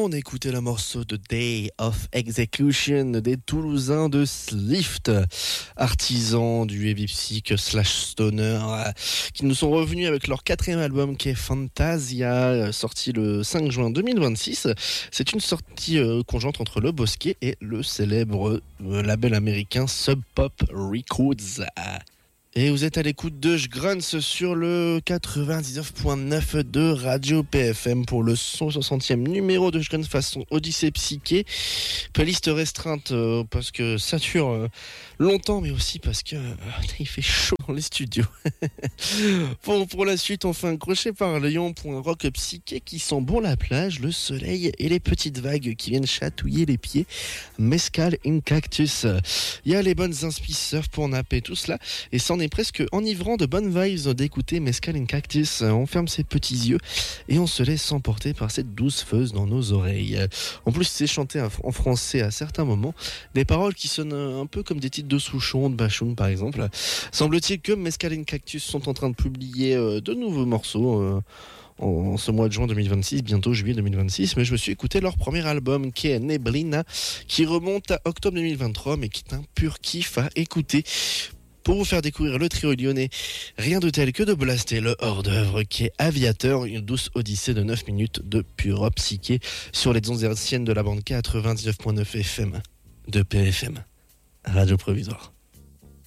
On écoutait le morceau de Day of Execution des Toulousains de Slift, artisans du heavy psych slash stoner, qui nous sont revenus avec leur 4e album qui est Fantasia, sorti le 5 juin 2026. C'est une sortie conjointe entre Le Bosquet et le célèbre label américain Sub Pop Records. Et vous êtes à l'écoute de Grunts sur le 99.9 de Radio PFM pour le 160e numéro de Grunts façon Odyssée Psyché. Playlist restreinte parce que ça dure longtemps, mais aussi parce que il fait chaud dans les studios. Pour la suite, on fait un crochet par Lyon pour un rock psyché qui sent bon la plage, le soleil et les petites vagues qui viennent chatouiller les pieds. Mescal in Cactus. Il y a les bonnes inspi surf pour napper tout cela et c'en est presque enivrant de bonnes vibes d'écouter Mescal in Cactus. On ferme ses petits yeux et on se laisse emporter par cette douce feusse dans nos oreilles. En plus, c'est chanté en français à certains moments, des paroles qui sonnent un peu comme des titres de Souchon, de Bachoun par exemple. Semble-t-il que Mescal in Cactus sont en train de publier de nouveaux morceaux en ce mois de juin 2026, bientôt juillet 2026, mais je me suis écouté leur premier album qui est Neblina, qui remonte à octobre 2023, mais qui est un pur kiff à écouter. Pour vous faire découvrir le trio lyonnais, rien de tel que de blaster le hors-d'œuvre qui est Aviateur, une douce odyssée de 9 minutes de pure rock psyché sur les ondes hertziennes de la bande 99.9 FM de PFM, Radio Provisoire.